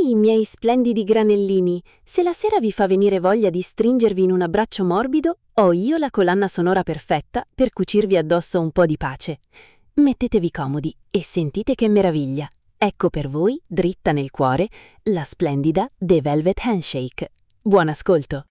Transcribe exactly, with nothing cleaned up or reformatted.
Ehi, miei splendidi granellini, se la sera vi fa venire voglia di stringervi in un abbraccio morbido, ho io la colonna sonora perfetta per cucirvi addosso un po' di pace. Mettetevi comodi e sentite che meraviglia. Ecco per voi, dritta nel cuore, la splendida The Velvet Handshake. Buon ascolto!